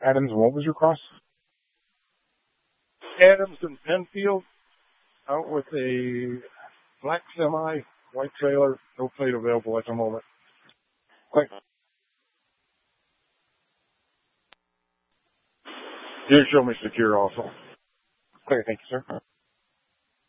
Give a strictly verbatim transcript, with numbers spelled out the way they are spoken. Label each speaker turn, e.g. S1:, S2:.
S1: Adams, what was your cross?
S2: Adams and Penfield, out with a black semi, white trailer, no plate available at the moment.
S1: Quick.
S2: You show me secure also.
S1: Clear, thank you, sir.